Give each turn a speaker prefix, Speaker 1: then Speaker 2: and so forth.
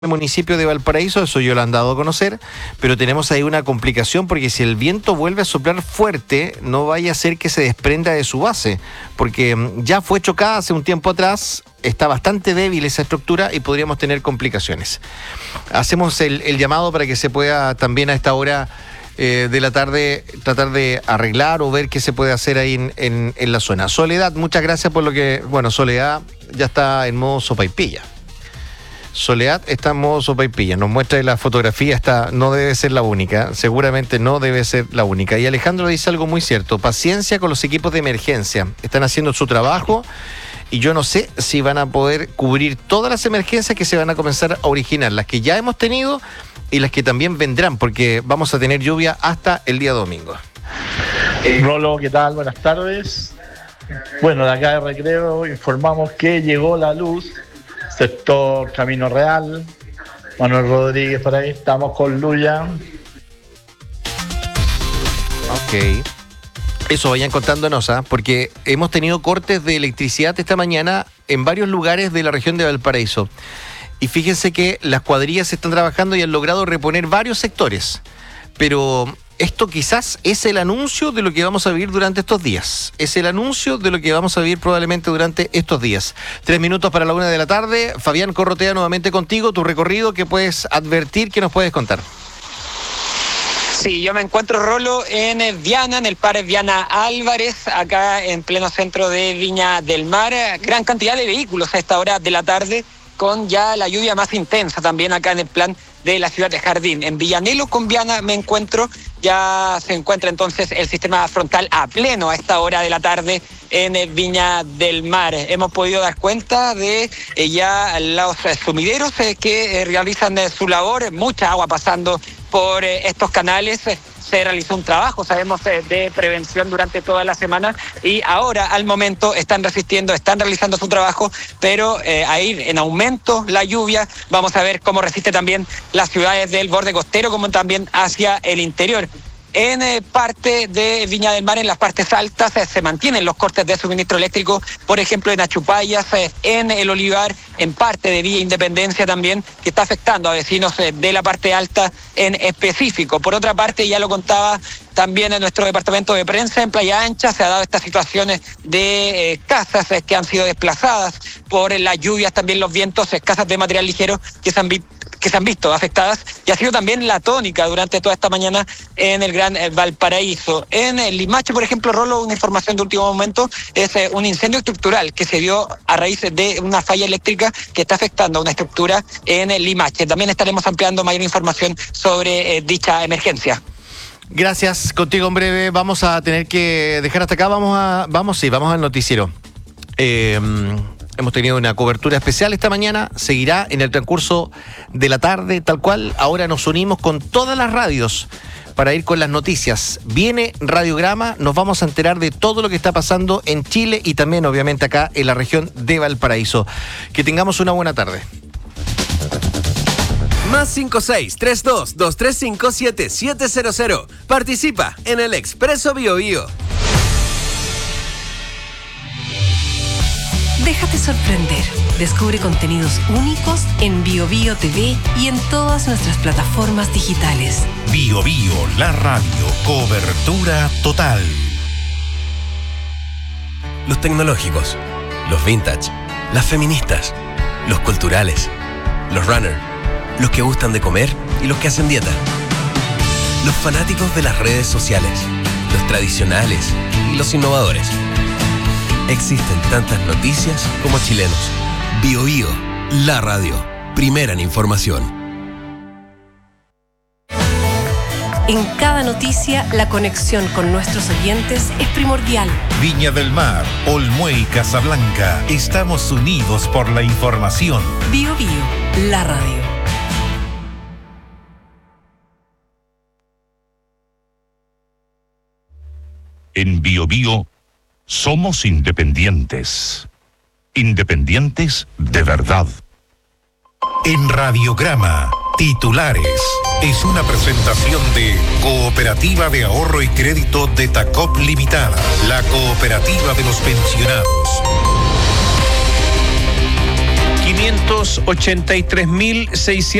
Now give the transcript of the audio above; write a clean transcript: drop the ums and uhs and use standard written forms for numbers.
Speaker 1: el municipio de Valparaíso, eso yo lo han dado a conocer, pero tenemos ahí una complicación porque si el viento vuelve a soplar fuerte, no vaya a ser que se desprenda de su base, porque ya fue chocada hace un tiempo atrás, está bastante débil esa estructura y podríamos tener complicaciones. Hacemos el llamado para que se pueda también a esta hora de la tarde tratar de arreglar o ver qué se puede hacer ahí en la zona. Soledad, muchas gracias por lo que... Bueno, Soledad ya está en modo sopaipilla. Soledad está en modo sopaipilla, nos muestra la fotografía, no debe ser la única, seguramente no debe ser la única. Y Alejandro dice algo muy cierto, paciencia con los equipos de emergencia, están haciendo su trabajo y yo no sé si van a poder cubrir todas las emergencias que se van a comenzar a originar, las que ya hemos tenido y las que también vendrán, porque vamos a tener lluvia hasta el día domingo.
Speaker 2: Rolo, ¿qué tal? Buenas tardes. Bueno, de acá de Recreo informamos que llegó la luz. Sector Camino Real, Manuel Rodríguez por ahí, estamos con Luya.
Speaker 1: Ok. Eso vayan contándonos, porque hemos tenido cortes de electricidad esta mañana en varios lugares de la región de Valparaíso. Y fíjense que las cuadrillas están trabajando y han logrado reponer varios sectores. Pero esto quizás es el anuncio de lo que vamos a vivir durante estos días. Es el anuncio de lo que vamos a vivir probablemente durante estos días. 3 minutos para la 1 de la tarde. Fabián Corrotea, nuevamente contigo. Tu recorrido, ¿qué puedes advertir? ¿Qué nos puedes contar?
Speaker 3: Sí, yo me encuentro, Rolo, en Viana, en el par Viana Álvarez, acá en pleno centro de Viña del Mar. Gran cantidad de vehículos a esta hora de la tarde, con ya la lluvia más intensa también acá en el plan de la ciudad de Jardín. En Villanelo con Viana me encuentro, ya se encuentra entonces el sistema frontal a pleno a esta hora de la tarde en Viña del Mar. Hemos podido dar cuenta de ya los sumideros que realizan su labor, mucha agua pasando por estos canales. Se realizó un trabajo, sabemos, de prevención durante toda la semana y ahora, al momento, están realizando su trabajo, pero a ir en aumento la lluvia. Vamos a ver cómo resiste también las ciudades del borde costero, como también hacia el interior. En parte de Viña del Mar, en las partes altas, se mantienen los cortes de suministro eléctrico, por ejemplo en Achupayas, en El Olivar, en parte de Villa Independencia también, que está afectando a vecinos de la parte alta en específico. Por otra parte, ya lo contaba también en nuestro departamento de prensa, en Playa Ancha se ha dado estas situaciones de casas que han sido desplazadas por las lluvias, también los vientos, casas de material ligero que se han visto afectadas, y ha sido también la tónica durante toda esta mañana en el Gran Valparaíso. En el Limache, por ejemplo, Rolo, una información de último momento, es un incendio estructural que se dio a raíz de una falla eléctrica que está afectando a una estructura en el Limache. También estaremos ampliando mayor información sobre dicha emergencia.
Speaker 1: Gracias, contigo en breve. Vamos a tener que dejar hasta acá. Vamos al noticiero. Hemos tenido una cobertura especial esta mañana, seguirá en el transcurso de la tarde, tal cual. Ahora nos unimos con todas las radios para ir con las noticias. Viene Radiograma, nos vamos a enterar de todo lo que está pasando en Chile y también, obviamente, acá en la región de Valparaíso. Que tengamos una buena tarde.
Speaker 4: Más 56-32-235-7700. Participa en el Expreso Biobío.
Speaker 5: Déjate sorprender. Descubre contenidos únicos en BioBio TV y en todas nuestras plataformas digitales.
Speaker 6: BioBio, la radio. Cobertura total.
Speaker 4: Los tecnológicos, los vintage, las feministas, los culturales, los runners, los que gustan de comer y los que hacen dieta. Los fanáticos de las redes sociales, los tradicionales y los innovadores. Existen tantas noticias como chilenos. BioBio, la radio, primera en información.
Speaker 5: En cada noticia, la conexión con nuestros oyentes es primordial.
Speaker 6: Viña del Mar, Olmué y Casablanca, estamos unidos por la información.
Speaker 5: BioBio, la radio.
Speaker 6: En BioBio somos independientes. Independientes de verdad. En Radiograma, titulares. Es una presentación de Cooperativa de Ahorro y Crédito de Tacop Limitada, la cooperativa de los pensionados.
Speaker 7: 583.600